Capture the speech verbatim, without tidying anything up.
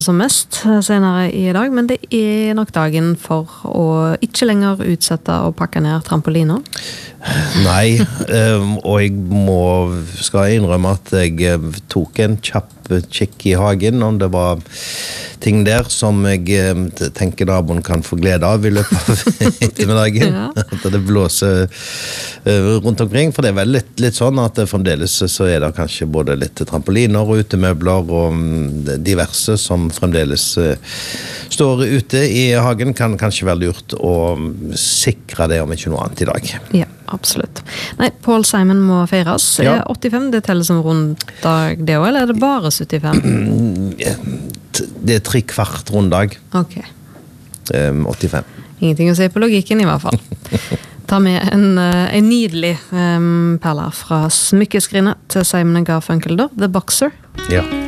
som mest senere i dag, men det er nok dagen for å ikke lenger utsette og pakke ned trampoliner. Nei, og jeg må, skal innrømme at jeg tok en kjapp kikk i hagen om det var ting der som jeg tenker naboen kan få glede av i løpet av ettermiddagen. Ja. At det blåser rundt omkring, for det er vel litt, litt sånn at fremdeles så er det kanskje både litt trampoliner og utemøbler og diverse som fremdeles står ute i hagen. Kan kanskje være lurt å sikre det om ikke noe annet i dag. Ja, absolutt. Nei, Paul Simon må feires. Ja. åttifem, det teller som runddag det også, eller er det bare syttifem? Det er tre kvart runddag. Ok. Um, åttifem. Ingenting å si på logikken i hvert fall. Ta med en, en nydelig um, perle fra smykkeskrinet til Simon and Garfunkel, da, The Boxer. Ja.